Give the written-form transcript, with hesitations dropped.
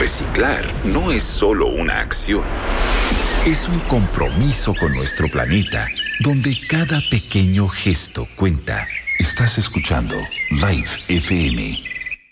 Reciclar no es solo una acción. Es un compromiso con nuestro planeta, donde cada pequeño gesto cuenta. Estás escuchando Live FM